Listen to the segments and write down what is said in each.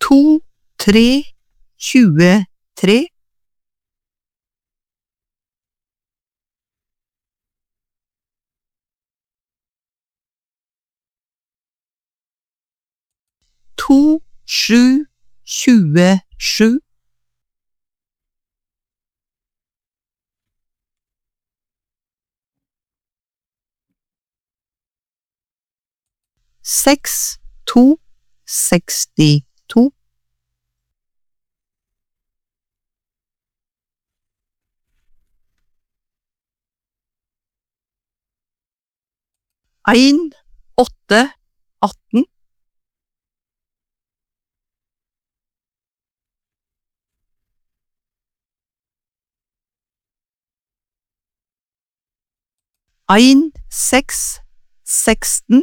3, 23 2, 7, 27 6, 2, 62 1, 8, 18 1, 6, 16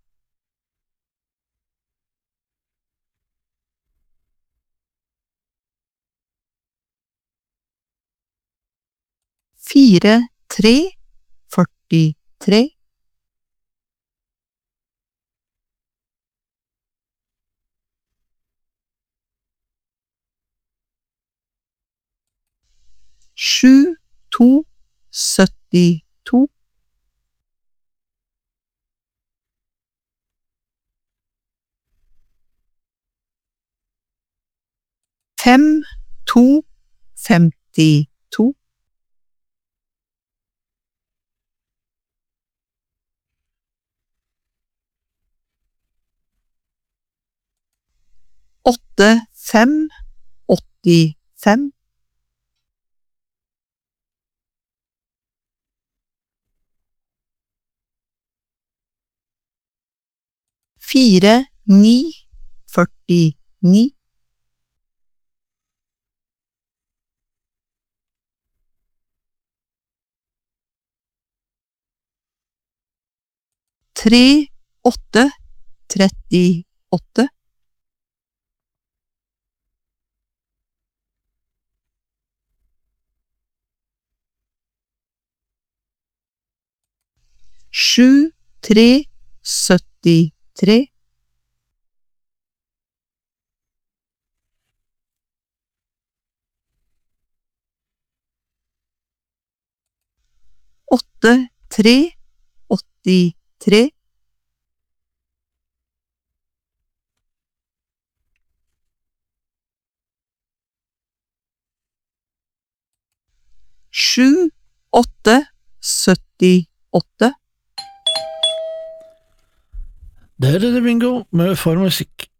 4, 3, 43 7, 2, 72 5, 2, 52 8, 5, 85 4, 9, 49 3, 8, 38 7, 3, 73 8, 3, 83 7, 8, 78 Der er det bingo med for musikk.